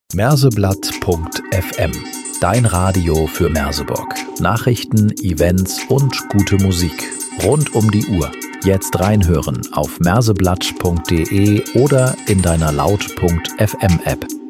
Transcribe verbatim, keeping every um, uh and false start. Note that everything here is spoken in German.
Merseblatt punkt f m, dein Radio für Merseburg. Nachrichten, Events und gute Musik rund um die Uhr. Jetzt reinhören auf merseblatt punkt de oder in deiner laut punkt f m App.